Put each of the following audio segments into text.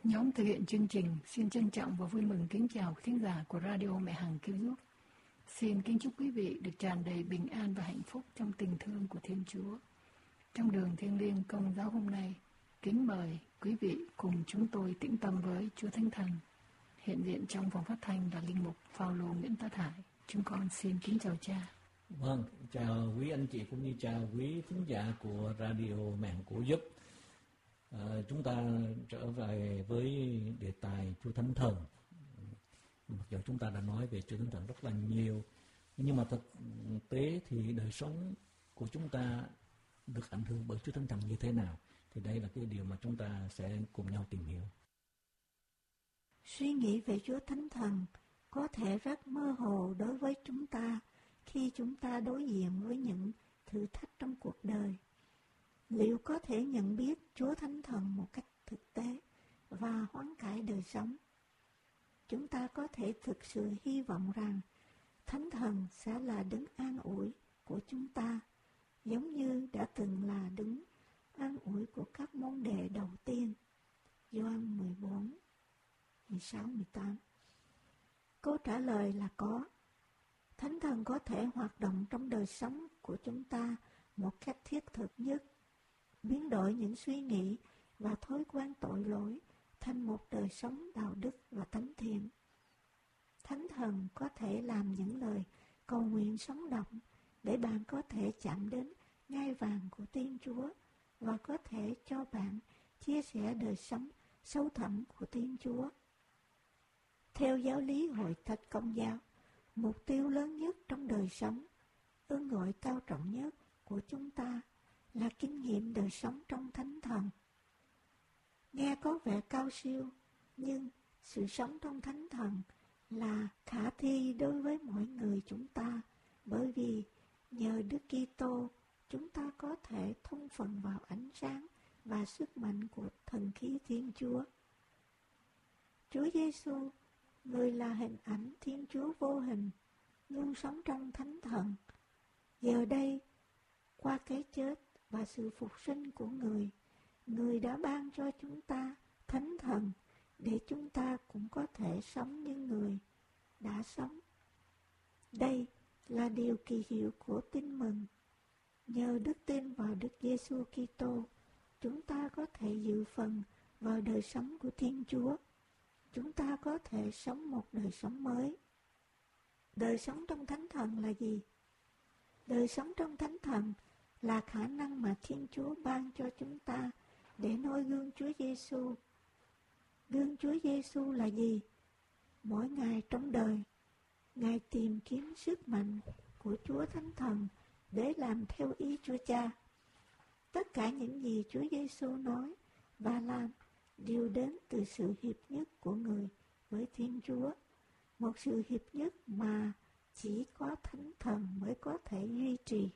Nhóm thực hiện chương trình xin trân trọng và vui mừng kính chào khán giả của Radio Mẹ Hằng Cứu Giúp. Xin kính chúc quý vị được tràn đầy bình an và hạnh phúc trong tình thương của Thiên Chúa. Trong đường thiêng liêng Công giáo hôm nay, kính mời quý vị cùng chúng tôi tĩnh tâm với Chúa Thánh Thần. Hiện diện trong phòng phát thanh là Linh Mục Phaolô Nguyễn Tất Hải. Chúng con xin kính chào cha. Vâng, chào quý anh chị cũng như chào quý thính giả của Radio Mẹ Hằng Cứu Giúp. Chúng ta trở về với đề tài Chúa Thánh Thần. Mặc dù chúng ta đã nói về Chúa Thánh Thần rất là nhiều, nhưng mà thực tế thì đời sống của chúng ta được ảnh hưởng bởi Chúa Thánh Thần như thế nào? Thì đây là cái điều mà chúng ta sẽ cùng nhau tìm hiểu. Suy nghĩ về Chúa Thánh Thần có thể rất mơ hồ đối với chúng ta khi chúng ta đối diện với những thử thách trong cuộc đời. Liệu có thể nhận biết Chúa Thánh Thần một cách thực tế và hoán cải đời sống? Chúng ta có thể thực sự hy vọng rằng Thánh Thần sẽ là đấng an ủi của chúng ta, giống như đã từng là đấng an ủi của các môn đệ đầu tiên. Gioan 14, 16, 18. Câu trả lời là có. Thánh Thần có thể hoạt động trong đời sống của chúng ta một cách thiết thực nhất, biến đổi những suy nghĩ và thói quen tội lỗi thành một đời sống đạo đức và thánh thiện. Thánh Thần có thể làm những lời cầu nguyện sống động để bạn có thể chạm đến ngai vàng của Thiên Chúa và có thể cho bạn chia sẻ đời sống sâu thẳm của Thiên Chúa. Theo giáo lý Hội Thánh Công giáo, mục tiêu lớn nhất trong đời sống, ơn gọi cao trọng nhất của chúng ta là kinh nghiệm đời sống trong Thánh Thần. Nghe có vẻ cao siêu, nhưng sự sống trong Thánh Thần là khả thi đối với mỗi người chúng ta, bởi vì nhờ Đức Kitô chúng ta có thể thông phần vào ánh sáng và sức mạnh của thần khí Thiên Chúa. Chúa Giêsu, người là hình ảnh Thiên Chúa vô hình, luôn sống trong Thánh Thần. Giờ đây, qua cái chết và sự phục sinh của Người đã ban cho chúng ta Thánh Thần để chúng ta cũng có thể sống như Người đã sống. Đây là điều kỳ diệu của tin mừng. Nhờ đức tin vào Đức Giêsu Kitô, chúng ta có thể dự phần vào đời sống của Thiên Chúa. Chúng ta có thể sống một đời sống mới. Đời sống trong Thánh Thần là gì? Đời sống trong Thánh Thần là khả năng mà Thiên Chúa ban cho chúng ta để noi gương Chúa Giêsu. Gương Chúa Giêsu là gì? Mỗi ngày trong đời, Ngài tìm kiếm sức mạnh của Chúa Thánh Thần để làm theo ý Chúa Cha. Tất cả những gì Chúa Giêsu nói và làm đều đến từ sự hiệp nhất của Người với Thiên Chúa. Một sự hiệp nhất mà chỉ có Thánh Thần mới có thể duy trì.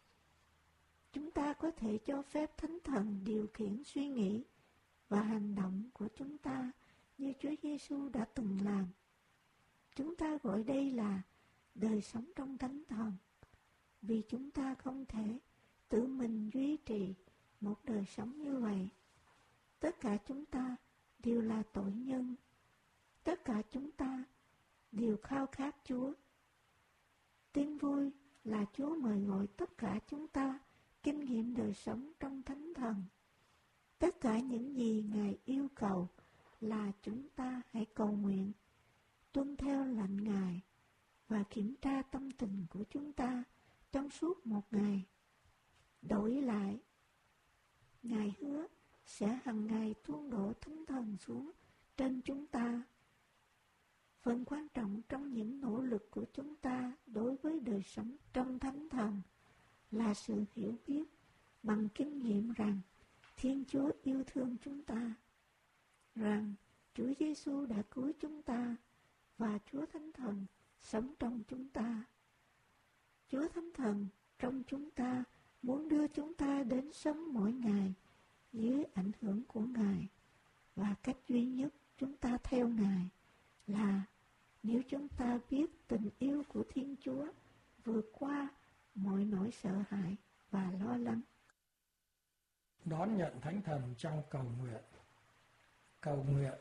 Chúng ta có thể cho phép Thánh Thần điều khiển suy nghĩ và hành động của chúng ta như Chúa Giêsu đã từng làm. Chúng ta gọi đây là đời sống trong Thánh Thần, vì chúng ta không thể tự mình duy trì một đời sống như vậy. Tất cả chúng ta đều là tội nhân. Tất cả chúng ta đều khao khát Chúa. Tin vui là Chúa mời gọi tất cả chúng ta kinh nghiệm đời sống trong Thánh Thần. Tất cả những gì Ngài yêu cầu là chúng ta hãy cầu nguyện, tuân theo lệnh Ngài và kiểm tra tâm tình của chúng ta trong suốt một ngày. Đổi lại, Ngài hứa sẽ hằng ngày tuôn đổ Thánh Thần xuống trên chúng ta. Phần quan trọng trong những nỗ lực của chúng ta đối với đời sống trong Thánh Thần là sự hiểu biết bằng kinh nghiệm rằng Thiên Chúa yêu thương chúng ta, rằng Chúa Giêsu đã cứu chúng ta và Chúa Thánh Thần sống trong chúng ta. Chúa Thánh Thần trong chúng ta muốn đưa chúng ta đến sống mỗi ngày dưới ảnh hưởng của Ngài, và cách duy nhất chúng ta theo Ngài là nếu chúng ta biết tình yêu của Thiên Chúa vượt qua mọi nỗi sợ hãi và lo lắng. Đón nhận Thánh Thần trong cầu nguyện. Cầu nguyện,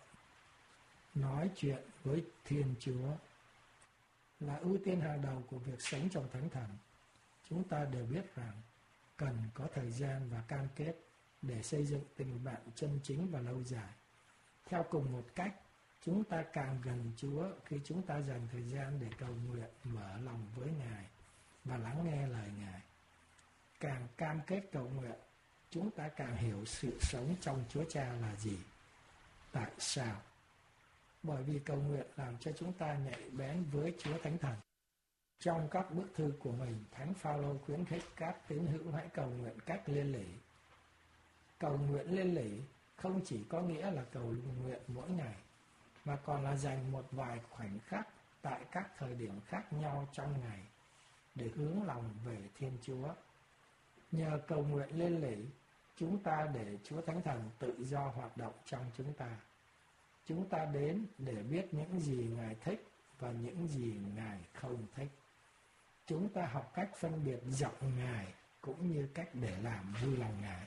nói chuyện với Thiên Chúa là ưu tiên hàng đầu của việc sống trong Thánh Thần. Chúng ta đều biết rằng cần có thời gian và cam kết để xây dựng tình bạn chân chính và lâu dài. Theo cùng một cách, chúng ta càng gần Chúa khi chúng ta dành thời gian để cầu nguyện, mở lòng với Ngài và lắng nghe lời Ngài. Càng cam kết cầu nguyện, chúng ta càng hiểu sự sống trong Chúa Cha là gì. Tại sao? Bởi vì cầu nguyện làm cho chúng ta nhạy bén với Chúa Thánh Thần. Trong các bức thư của mình, Thánh Phaolô khuyến khích các tín hữu hãy cầu nguyện cách liên lỉ. Cầu nguyện liên lỉ không chỉ có nghĩa là cầu nguyện mỗi ngày, mà còn là dành một vài khoảnh khắc tại các thời điểm khác nhau trong ngày để hướng lòng về Thiên Chúa. Nhờ cầu nguyện liên lỉ, chúng ta để Chúa Thánh Thần tự do hoạt động trong chúng ta. Chúng ta đến để biết những gì Ngài thích và những gì Ngài không thích. Chúng ta học cách phân biệt giọng Ngài cũng như cách để làm vui lòng Ngài.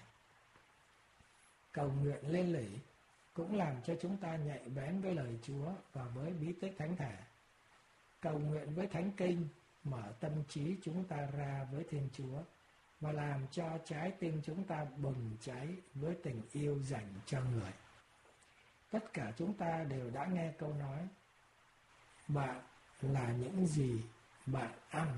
Cầu nguyện liên lỉ cũng làm cho chúng ta nhạy bén với lời Chúa và với bí tích Thánh Thể. Cầu nguyện với Thánh Kinh mở tâm trí chúng ta ra với Thiên Chúa và làm cho trái tim chúng ta bừng cháy với tình yêu dành cho người. Tất cả chúng ta đều đã nghe câu nói: bạn là những gì bạn ăn.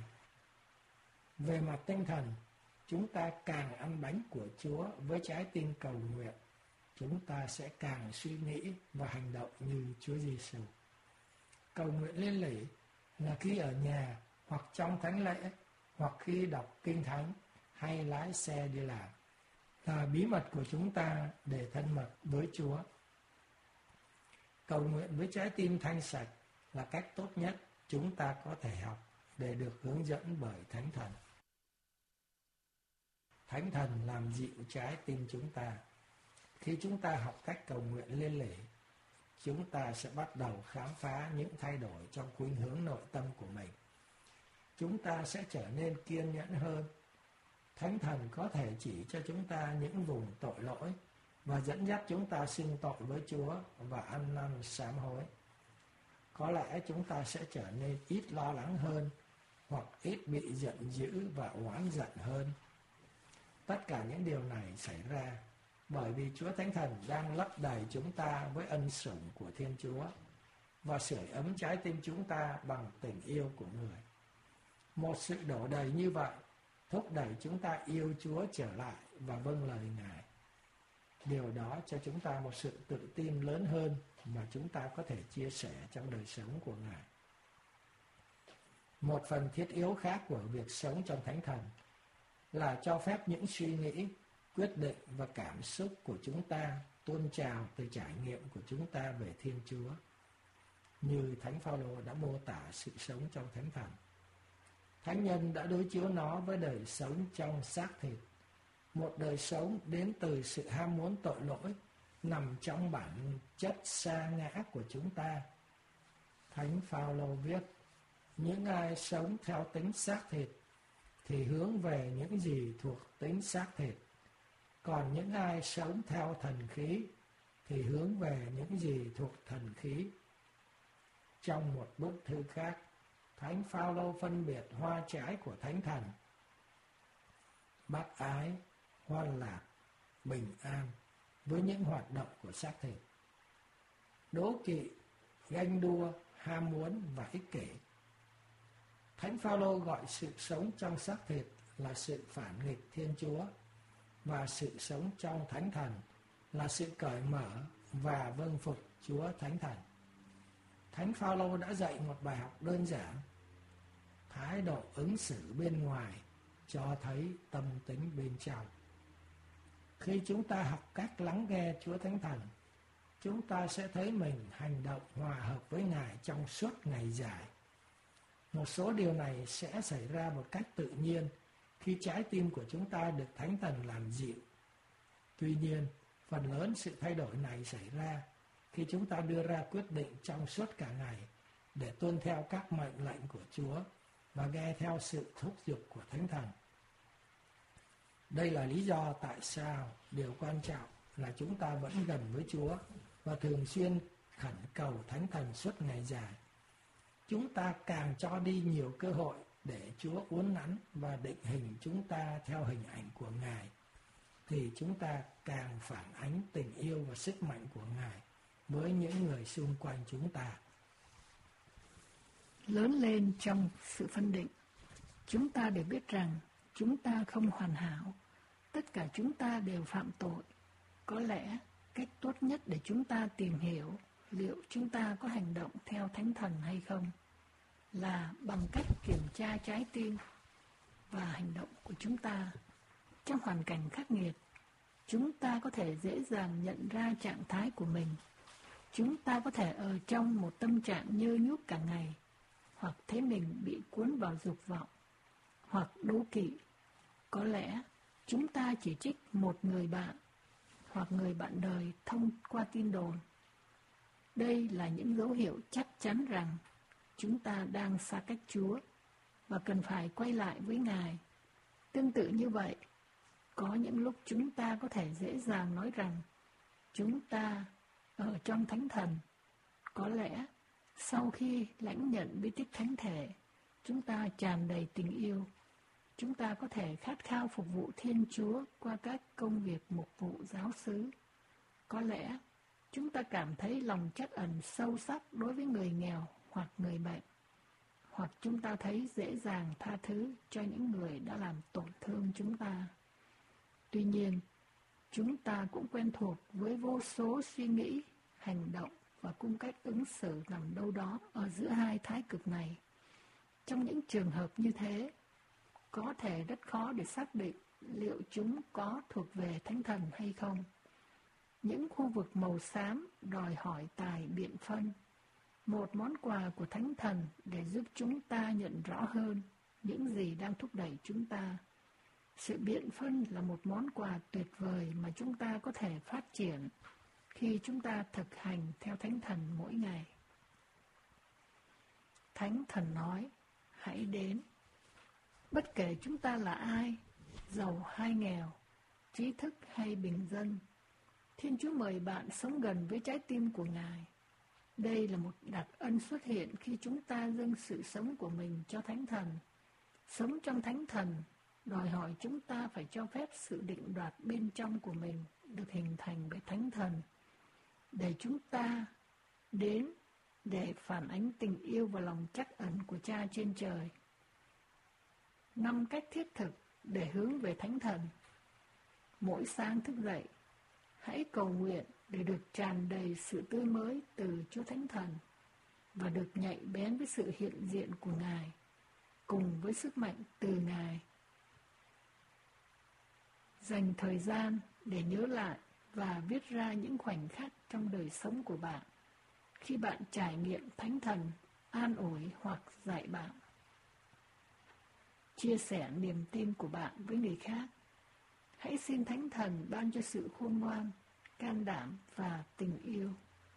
Về mặt tinh thần, chúng ta càng ăn bánh của Chúa với trái tim cầu nguyện, chúng ta sẽ càng suy nghĩ và hành động như Chúa Giêsu. Cầu nguyện liên lỉ là khi ở nhà hoặc trong thánh lễ, hoặc khi đọc kinh thánh hay lái xe đi làm, là bí mật của chúng ta để thân mật với Chúa. Cầu nguyện với trái tim thanh sạch là cách tốt nhất chúng ta có thể học để được hướng dẫn bởi Thánh Thần. Thánh Thần làm dịu trái tim chúng ta. Khi chúng ta học cách cầu nguyện liên lỉ, chúng ta sẽ bắt đầu khám phá những thay đổi trong khuynh hướng nội tâm của mình. Chúng ta sẽ trở nên kiên nhẫn hơn. Thánh Thần có thể chỉ cho chúng ta những vùng tội lỗi và dẫn dắt chúng ta xưng tội với Chúa và ăn năn sám hối. Có lẽ chúng ta sẽ trở nên ít lo lắng hơn hoặc ít bị giận dữ và oán giận hơn. Tất cả những điều này xảy ra bởi vì Chúa Thánh Thần đang lấp đầy chúng ta với ân sủng của Thiên Chúa và sưởi ấm trái tim chúng ta bằng tình yêu của người. Một sự đổ đầy như vậy thúc đẩy chúng ta yêu Chúa trở lại và vâng lời Ngài. Điều đó cho chúng ta một sự tự tin lớn hơn mà chúng ta có thể chia sẻ trong đời sống của Ngài. Một phần thiết yếu khác của việc sống trong Thánh Thần là cho phép những suy nghĩ, quyết định và cảm xúc của chúng ta tuôn trào từ trải nghiệm của chúng ta về Thiên Chúa, như Thánh Phaolô đã mô tả sự sống trong Thánh Thần. Thánh nhân đã đối chiếu nó với đời sống trong xác thịt, một đời sống đến từ sự ham muốn tội lỗi nằm trong bản chất sa ngã của chúng ta. Thánh Phaolô viết: những ai sống theo tính xác thịt thì hướng về những gì thuộc tính xác thịt, còn những ai sống theo thần khí thì hướng về những gì thuộc thần khí. Trong một bức thư khác, Thánh Phaolô phân biệt hoa trái của Thánh Thần: bác ái, hoan lạc, bình an với những hoạt động của xác thịt, đố kỵ, ganh đua, ham muốn và ích kỷ. Thánh Phaolô gọi sự sống trong xác thịt là sự phản nghịch Thiên Chúa, và sự sống trong Thánh Thần là sự cởi mở và vâng phục Chúa Thánh Thần. Thánh Phaolô đã dạy một bài học đơn giản: thái độ ứng xử bên ngoài cho thấy tâm tính bên trong. Khi chúng ta học cách lắng nghe Chúa Thánh Thần, chúng ta sẽ thấy mình hành động hòa hợp với Ngài trong suốt ngày dài. Một số điều này sẽ xảy ra một cách tự nhiên khi trái tim của chúng ta được Thánh Thần làm dịu. Tuy nhiên, phần lớn sự thay đổi này xảy ra khi chúng ta đưa ra quyết định trong suốt cả ngày để tuân theo các mệnh lệnh của Chúa và nghe theo sự thúc giục của Thánh Thần. Đây là lý do tại sao điều quan trọng là chúng ta vẫn gần với Chúa và thường xuyên khẩn cầu Thánh Thần suốt ngày dài, chúng ta càng cho đi nhiều cơ hội để Chúa uốn nắn và định hình chúng ta theo hình ảnh của Ngài, thì chúng ta càng phản ánh tình yêu và sức mạnh của Ngài với những người xung quanh chúng ta. Lớn lên trong sự phân định, chúng ta đều biết rằng chúng ta không hoàn hảo, tất cả chúng ta đều phạm tội. Có lẽ cách tốt nhất để chúng ta tìm hiểu liệu chúng ta có hành động theo Thánh Thần hay không là bằng cách kiểm tra trái tim và hành động của chúng ta. Trong hoàn cảnh khắc nghiệt, chúng ta có thể dễ dàng nhận ra trạng thái của mình. Chúng ta có thể ở trong một tâm trạng nhơ nhúc cả ngày, hoặc thấy mình bị cuốn vào dục vọng, hoặc đố kỵ. Có lẽ chúng ta chỉ trích một người bạn, hoặc người bạn đời thông qua tin đồn. Đây là những dấu hiệu chắc chắn rằng chúng ta đang xa cách Chúa và cần phải quay lại với Ngài. Tương tự như vậy, có những lúc chúng ta có thể dễ dàng nói rằng chúng ta ở trong Thánh Thần. Có lẽ sau khi lãnh nhận bí tích Thánh Thể, chúng ta tràn đầy tình yêu. Chúng ta có thể khát khao phục vụ Thiên Chúa qua các công việc mục vụ giáo xứ. Có lẽ chúng ta cảm thấy lòng trắc ẩn sâu sắc đối với người nghèo hoặc người bệnh, hoặc chúng ta thấy dễ dàng tha thứ cho những người đã làm tổn thương chúng ta. Tuy nhiên, chúng ta cũng quen thuộc với vô số suy nghĩ, hành động và cung cách ứng xử nằm đâu đó ở giữa hai thái cực này. Trong những trường hợp như thế, có thể rất khó để xác định liệu chúng có thuộc về Thánh Thần hay không. Những khu vực màu xám đòi hỏi tài biện phân, một món quà của Thánh Thần để giúp chúng ta nhận rõ hơn những gì đang thúc đẩy chúng ta. Sự biện phân là một món quà tuyệt vời mà chúng ta có thể phát triển khi chúng ta thực hành theo Thánh Thần mỗi ngày. Thánh Thần nói, hãy đến. Bất kể chúng ta là ai, giàu hay nghèo, trí thức hay bình dân, Thiên Chúa mời bạn sống gần với trái tim của Ngài. Đây là một đặc ân xuất hiện khi chúng ta dâng sự sống của mình cho Thánh Thần. Sống trong Thánh Thần đòi hỏi chúng ta phải cho phép sự định đoạt bên trong của mình được hình thành bởi Thánh Thần, để chúng ta đến để phản ánh tình yêu và lòng trắc ẩn của Cha trên trời. 5 cách thiết thực để hướng về Thánh Thần. Mỗi sáng thức dậy, hãy cầu nguyện để được tràn đầy sự tươi mới từ Chúa Thánh Thần và được nhạy bén với sự hiện diện của Ngài, cùng với sức mạnh từ Ngài. Dành thời gian để nhớ lại và viết ra những khoảnh khắc trong đời sống của bạn khi bạn trải nghiệm Thánh Thần an ủi hoặc dạy bạn. Chia sẻ niềm tin của bạn với người khác. Hãy xin Thánh Thần ban cho sự khôn ngoan, can đảm và tình yêu.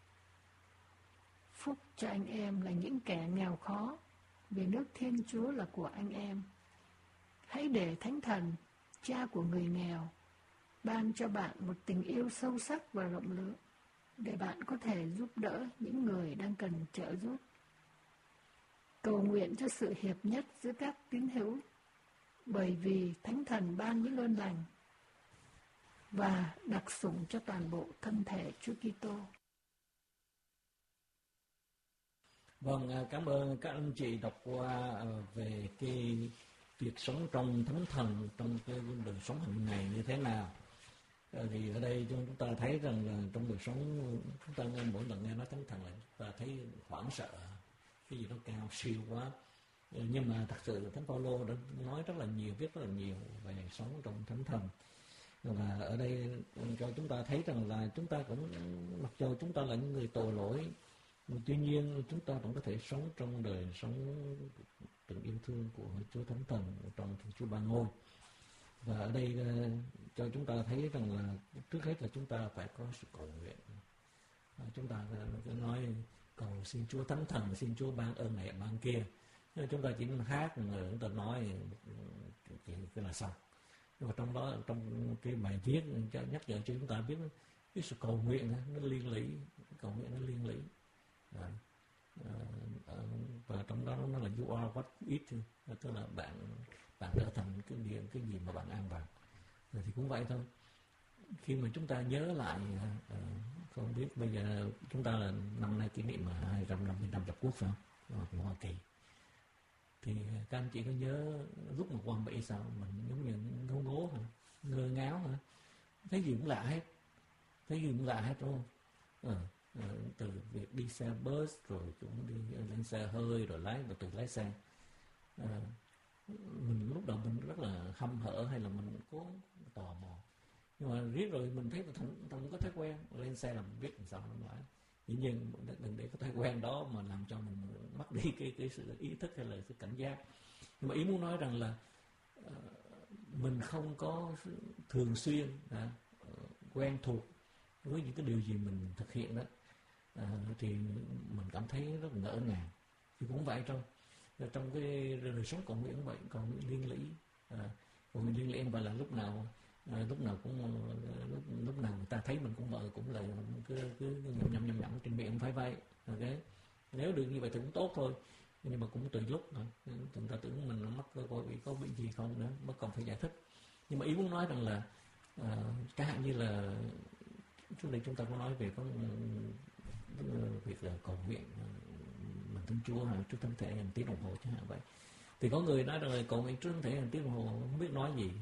Phúc cho anh em là những kẻ nghèo khó, vì nước Thiên Chúa là của anh em. Hãy để Thánh Thần, Cha của người nghèo, ban cho bạn một tình yêu sâu sắc và rộng lượng, để bạn có thể giúp đỡ những người đang cần trợ giúp. Cầu nguyện cho sự hiệp nhất giữa các tín hữu, bởi vì Thánh Thần ban những ơn lành và đặc sủng cho toàn bộ thân thể Chúa Kitô. Vâng, cảm ơn các anh chị đọc qua về cái việc sống trong Thánh Thần trong cái đời sống hàng ngày như thế nào. Thì ở đây chúng ta thấy rằng là trong đời sống chúng ta mỗi lần nghe nói Thánh Thần là chúng ta thấy hoảng sợ, cái gì đó cao siêu quá. Nhưng mà thật sự Thánh Phaolô đã nói rất là nhiều, viết rất là nhiều về sống trong Thánh Thần. Và ở đây cho chúng ta thấy rằng là chúng ta cũng, mặc dù chúng ta là những người tội lỗi, tuy nhiên chúng ta vẫn có thể sống trong đời sống tình yêu thương của Chúa Thánh Thần trong Thiên Chúa Ba Ngôi. Và ở đây cho chúng ta thấy rằng là trước hết là chúng ta phải có sự cầu nguyện. Chúng ta nói cầu xin Chúa Thánh Thần, xin Chúa ban ơn này ban kia. Chúng ta chỉ hát rồi chúng ta nói cái là xong. Nhưng mà trong đó, trong cái bài viết nhắc nhở cho chúng ta biết cái sự cầu nguyện nó liên lụy cầu nguyện nó liên lý. Và trong đó nó là you are what you eat, tức là bạn trở thành cái gì mà bạn ăn vào. Rồi thì cũng vậy thôi. Khi mà chúng ta nhớ lại, không biết bây giờ chúng ta là năm nay kỷ niệm 250 năm lập quốc phải không, của Hoa Kỳ, thì các anh chị có nhớ lúc mà qua Mỹ sao mình giống như ngố ngố hả, ngơ ngáo hả, thấy gì cũng lạ hết đúng không? Từ việc đi xe bus rồi cũng đi lên xe hơi rồi tự lái xe, mình lúc đầu mình rất là hăm hở hay là mình cố tò mò, nhưng mà riết rồi mình thấy thành có thói quen lên xe là mình biết làm sao nó nói. Dĩ nhiên đừng để cái thói quen đó mà làm cho mình mất đi cái sự ý thức hay là sự cảnh giác. Nhưng mà ý muốn nói rằng là mình không có thường xuyên quen thuộc với những cái điều gì mình thực hiện đó, thì mình cảm thấy rất là ngỡ ngàng. Thì cũng vậy trong cái đời sống cầu nguyện vậy, cầu nguyện liên lỉ, cầu nguyện liên lỉ và là lúc nào người ta thấy mình cũng là cứ nhầm trên miệng phải vậy. Okay. Nếu được như vậy thì cũng tốt thôi, nhưng mà cũng tùy lúc chúng ta tưởng mình mắc có bị gì không nữa mới còn phải giải thích. Nhưng mà ý muốn nói rằng là chẳng hạn như là trước đây chúng ta có nói về có việc là cầu nguyện mình tin Chúa hay trước thánh thể hàng tiếng đồng hồ chẳng hạn vậy, thì có người nói rằng là cầu nguyện trước thánh thể hàng tiếng đồng hồ không biết nói gì,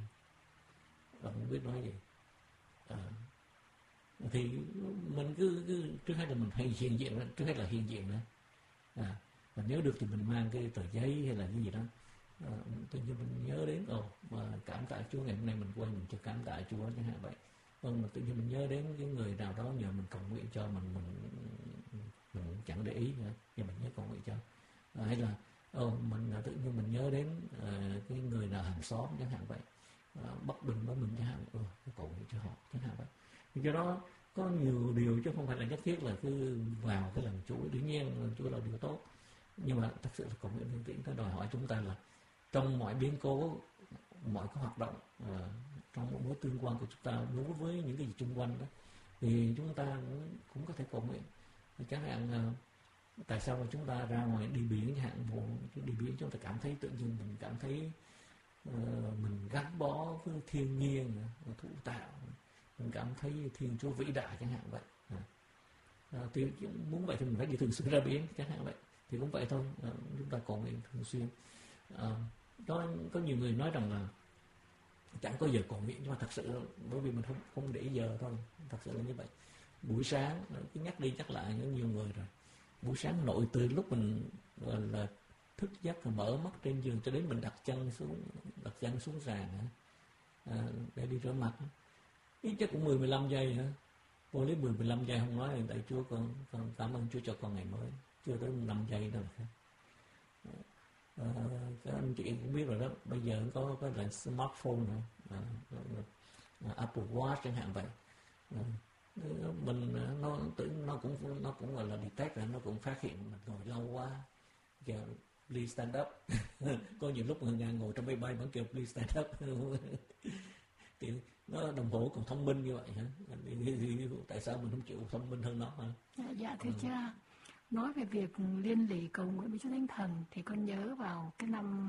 thì mình cứ trước hết là mình hay hiện diện nữa, và nếu được thì mình mang cái tờ giấy hay là cái gì đó, tự nhiên mình nhớ đến mà cảm tạ Chúa, ngày hôm nay mình quên mình chưa cảm tạ Chúa chẳng hạn vậy. Mà tự nhiên mình nhớ đến cái người nào đó nhờ mình cầu nguyện cho mình chẳng để ý nữa, nhưng mình nhớ cầu nguyện cho, hay là mình tự nhiên mình nhớ đến cái người nào hàng xóm chẳng hạn vậy, bất bình với mình chẳng hạn, cầu nguyện cho họ chẳng hạn vậy. Thì do đó có nhiều điều chứ không phải là nhất thiết là cứ vào cái làm Chúa. Đương nhiên làm Chúa là điều tốt, nhưng mà thật sự là cầu nguyện liên tĩnh nó đòi hỏi chúng ta là trong mọi biến cố, mọi cái hoạt động, trong một mối tương quan của chúng ta đối với những cái gì xung quanh đó, thì chúng ta cũng có thể cầu nguyện. Chẳng hạn tại sao mà chúng ta ra ngoài đi biển, chẳng hạn đi biển chúng ta cảm thấy tự nhiên mình cảm thấy mình gắn bó với thiên nhiên, thụ tạo, mình cảm thấy Thiên Chúa vĩ đại chẳng hạn vậy. Thì muốn vậy thì mình phải đi thường xuyên ra biển chẳng hạn vậy, thì cũng vậy thôi. Chúng ta cầu nguyện thường xuyên. Đó, có nhiều người nói rằng là chẳng có giờ cầu nguyện, nhưng mà thật sự bởi vì mình không để giờ thôi, thật sự là như vậy. Buổi sáng cứ nhắc đi nhắc lại với nhiều người rồi, buổi sáng nội từ lúc mình là thức giấc mở mắt trên giường cho đến mình đặt chân xuống sàn để đi rửa mặt, ít nhất cũng 10-15 giây hả? Cô lấy 10-15 giây không nói tại Chúa con cảm ơn Chúa cho con ngày mới, chưa tới 5 giây đâu. Các anh chị cũng biết rồi đó, bây giờ có là smartphone Apple Watch chẳng hạn vậy, mình nó cũng gọi là detect, nó cũng phát hiện mình ngồi lâu quá, kêu please stand up. Có nhiều lúc người ngồi trong máy bay vẫn kêu please stand up. Thì nó đồng hồ còn thông minh như vậy hả? Thì tại sao mình không chịu thông minh hơn nó hả? Dạ thưa cha, nói về việc liên lỉ cầu nguyện với Chúa Thánh Thần thì con nhớ vào cái năm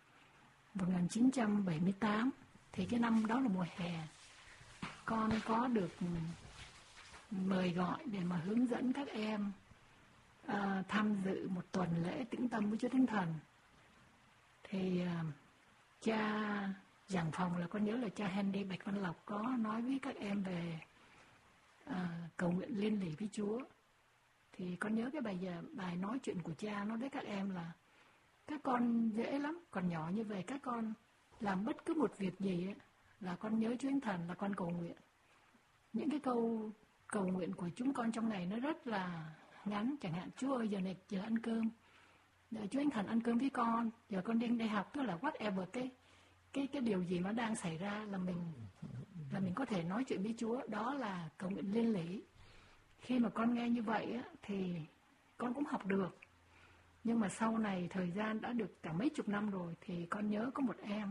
1978, thì cái năm đó là mùa hè, con có được mời gọi để mà hướng dẫn các em tham dự một tuần lễ tĩnh tâm với Chúa Thánh Thần. Thì cha giảng phòng là con nhớ là cha Henry Bạch Văn Lộc có nói với các em về cầu nguyện liên lỉ với Chúa. Thì con nhớ cái bài nói chuyện của cha nói với các em là các con dễ lắm, còn nhỏ như vậy các con làm bất cứ một việc gì ấy, là con nhớ Chúa Thánh Thần là con cầu nguyện. Những cái câu cầu nguyện của chúng con trong ngày nó rất là ngắn, chẳng hạn Chúa ơi giờ này giờ ăn cơm, Chúa Thánh Thần ăn cơm với con, giờ con đang đi học, tức là whatever cái điều gì nó đang xảy ra là mình có thể nói chuyện với Chúa, đó là cầu nguyện liên lỉ. Khi mà con nghe như vậy á, thì con cũng học được. Nhưng mà sau này thời gian đã được cả mấy chục năm rồi, thì con nhớ có một em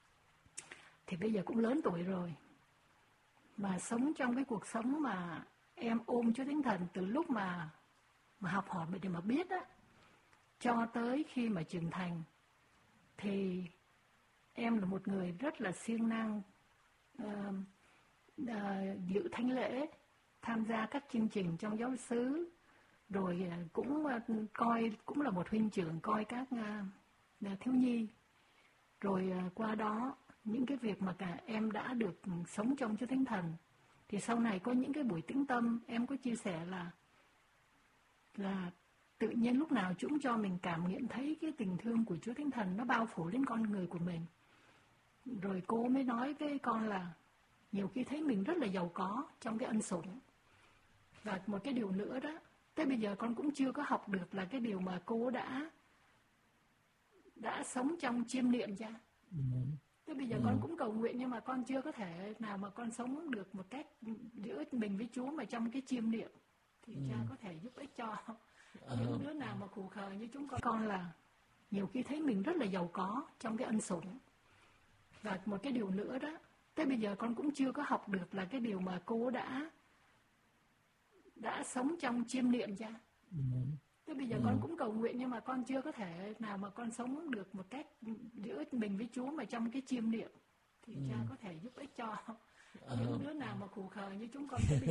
thì bây giờ cũng lớn tuổi rồi, mà sống trong cái cuộc sống mà em ôm Chúa Thánh Thần từ lúc mà học hỏi để mà biết á, cho tới khi mà trưởng thành, thì em là một người rất là siêng năng, dự thánh lễ, tham gia các chương trình trong giáo xứ, rồi cũng cũng là một huynh trưởng coi các thiếu nhi. Rồi qua đó những cái việc mà cả em đã được sống trong Chúa Thánh Thần, thì sau này có những cái buổi tĩnh tâm em có chia sẻ là tự nhiên lúc nào chúng cho mình cảm nghiệm thấy cái tình thương của Chúa Thánh Thần nó bao phủ lên con người của mình. Rồi cô mới nói với con là nhiều khi thấy mình rất là giàu có trong cái ân sủng. Và một cái điều nữa đó, tới bây giờ con cũng chưa có học được là cái điều mà cô đã sống trong chiêm niệm cha. Tới bây giờ con cũng cầu nguyện, nhưng mà con chưa có thể nào mà con sống được một cách giữa mình với Chúa mà trong cái chiêm niệm. Thì cha có thể giúp ích cho những đứa nào mà khù khờ như chúng con là nhiều khi thấy mình rất là giàu có trong cái ân sủng. Và một cái điều nữa đó, tới bây giờ con cũng chưa có học được là cái điều mà cô đã sống trong chiêm niệm cha. Tới bây giờ con cũng cầu nguyện, nhưng mà con chưa có thể nào mà con sống được một cách giữa mình với Chúa mà trong cái chiêm niệm. Thì cha có thể giúp ích cho những đứa nào mà khù khờ như chúng con.